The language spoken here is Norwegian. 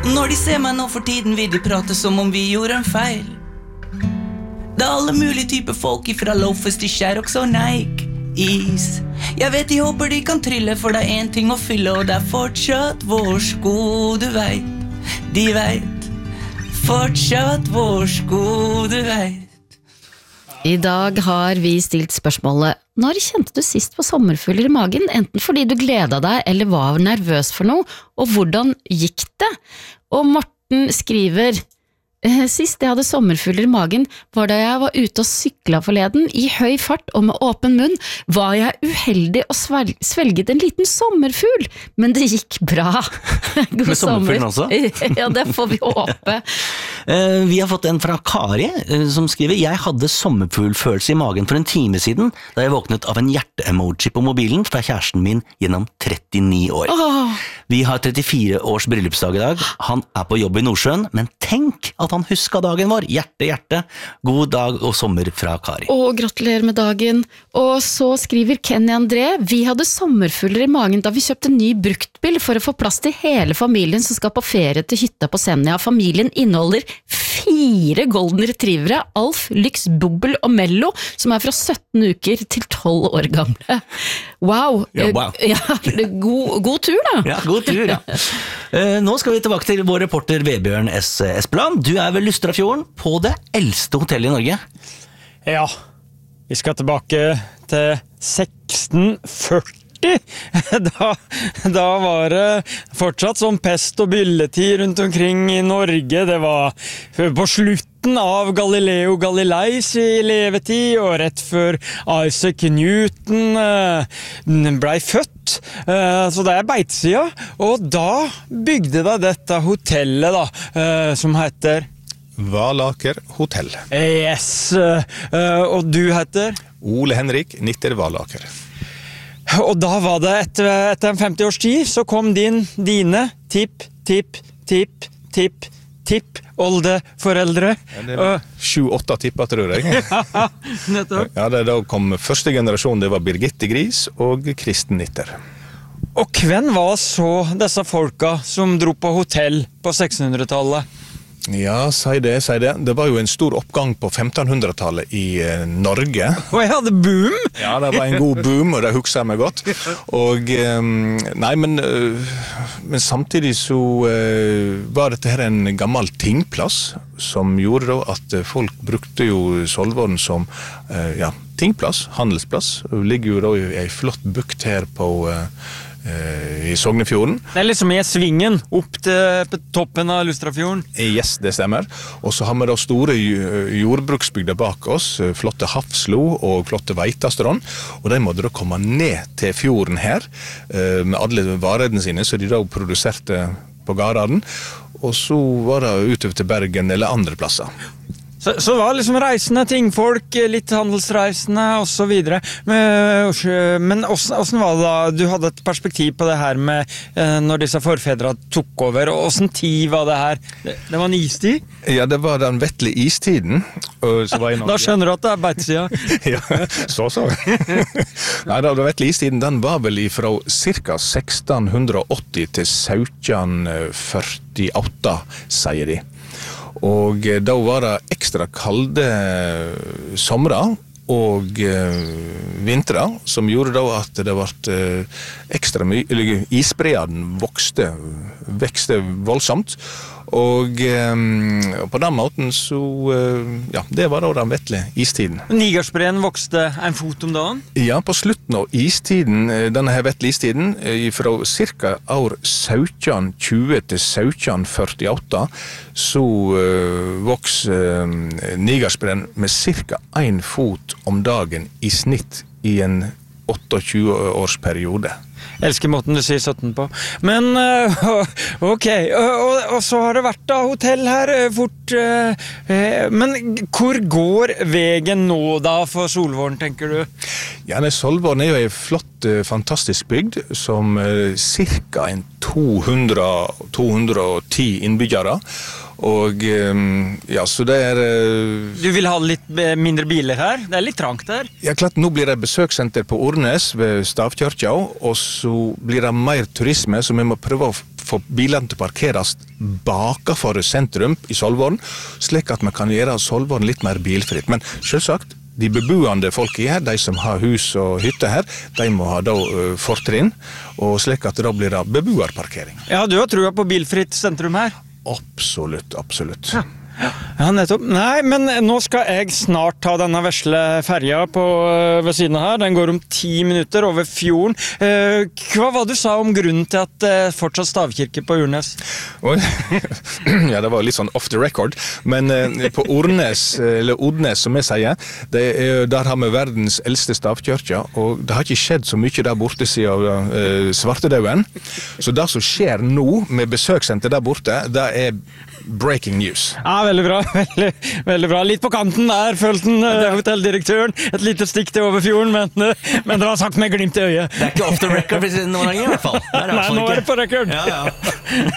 Når de ser meg nå for tiden vil de prate som om vi gjorde en feil. Det alle mulige typer folk ifra Loafers til Sherrox og Nike Is. Jeg vet de håper de kan trille, for det en ting å fylle, og det fortsatt vår sko, du vet. De vet, fortsatt vår sko, du vet. I dag har vi stilt spørsmålet: når kjente du sist på sommerfugler i magen, enten fordi du gledet deg eller var nervøs for noe, og hvordan gikk det? Og Morten skriver: sist jeg hadde sommerfugler i magen var da jeg var ute og syklet forleden i høy fart, og med åpen munn var jeg uheldig og svelget en liten sommerfugl, men det gikk bra. God med sommerfuglen også? Ja, det får vi håpe. Vi har fått en fra Kari som skriver: jeg hadde sommerfuglfølelse i magen for en time siden da jeg våknet av en hjerte-emoji på mobilen fra kjæresten min gjennom 39 år. Vi har 34 års bryllupsdag i dag. Han er på jobb i Nordsjøen, men tenk at han huska dagen vår. Hjerte, hjerte. God dag og sommer fra Kari. Gratulerer med dagen. Og så skriver Kenny André: vi hadde sommerfugler i magen da vi kjøpte ny bruktbil for å få plass til hele familien som skal på ferie til hytta på Senja. Familien inneholder 4 golden retrievere, Alf, Lyx, Bubbel og Mello, som er fra 17 uker til 12 år gamle. Wow. Ja, wow. Ja, god tur da. Ja, god tur, ja. Nå skal vi tilbake til vår reporter Vebjørn S. Espeland. Du er ved Lustrafjorden på det eldste hotellet i Norge. Ja, vi skal tilbake til 1640. Da var det fortsatt sånn pest og bylletid rundt omkring i Norge. Det var på slutten av Galileo Galileis i levetid, og rett før Isaac Newton ble født. Så det er beitsida, og da bygde de dette hotellet da, som heter Valaker Hotell. Yes, og du heter? Ole Henrik Nitter Valaker. Og da var det etter en 50 års tid, så kom dine oldeforeldre. Ja, 7-8 tipper, tror jeg. Ja, nettopp. Ja, da kom første generasjon, det var Birgitte Gris og Kristen Nitter. Og hvem var så disse folka som dro på hotell på 1600-tallet? Ja, si det. Det var jo en stor oppgang på 1500-tallet i Norge. Og jeg hadde boom! Ja, det var en god boom, og det husker jeg meg godt. Og, men samtidig så var dette her en gammel tingplass, som gjorde da at folk brukte jo Solvorn som tingplass, handelsplass. Det ligger jo da i en flott bukt her i Sognefjorden. Det er liksom i svingen opp til toppen av Lustrafjorden. Yes, det stemmer. Og så har vi da store jordbruksbygder bak oss, flotte Hafslo og flotte Veitastrand, og de måtte da komme ned til fjorden her, med alle varene sine, så de da produserte på Garaden, og så var det utover til Bergen eller andre plasser. Så det var liksom reisende tingfolk, litt handelsreisende og så videre. Men hvordan var det da? Du hadde et perspektiv på det her med når disse forfedrene tok over, og hvordan tid var det her? Det var en istid? Ja, det var den vettlige istiden. Da skjønner du at det er beitsida. Ja, så. Nei, den vettlige istiden, den var vel fra ca. 1680 til 1748, sier de. Og da var det ekstra kalde somre og vintre, som gjorde da at det ble ekstra mye, eller isbreaden vokste voldsomt, og på den måten så, det var da den vettlige istiden. Nigersbreen vokste en fot om dagen? Ja, på slutten av istiden, denne her vettlige istiden, fra cirka år 1720 til 1748, så vokste Nigersbreen med cirka 1 fot om dagen i snitt i en 28-årsperiode. Jeg elsker måten du sier 17 på. Men, ok, og så har det vært da hotell her fort. Men hvor går veien nå da for Solvorn, tenker du? Ja, Solvorn er jo en flott, fantastisk bygd, som cirka 210 innbyggere. Og så det er... Du vil ha litt mindre biler her? Det er litt trangt her. Ja, klart, nå blir det besøkssenter på Ornes ved Stavkirka, og så blir det mer turisme, så vi må prøve å få bilene til å parkeres bakenfor sentrum i Solvorn, slik at man kan gjøre Solvorn litt mer bilfritt. Men selvsagt, de beboende folk her, de som har hus og hytte her, de må ha da fortrinn, og slik at da blir det beboerparkering. Ja, du har trua på bilfritt sentrum her? Absolutt, absolutt. Ja, nettopp. Nei, men nå skal jeg snart ta denne vesle ferja ved siden av her. Den går om 10 minutter over fjorden. Hva var det du sa om grunnen til at fortsatt stavkirke på Ornes? Ja, det var litt sånn off the record, men på Ornes, eller Odnes som jeg sier, der har vi verdens eldste stavkirke, og det har ikke skjedd så mye der borte siden svartedauden. Så det som skjer nå med besøkssenter der borte, det er breaking news. Ja, veldig bra. Veldig bra. Litt på kanten der, følte hotelldirektøren. Et lite stikk til over fjorden, men det var sagt med glimt i øyet. Det er ikke off the record noen ganger i hvert fall. Nei, nå er det på record. Ja.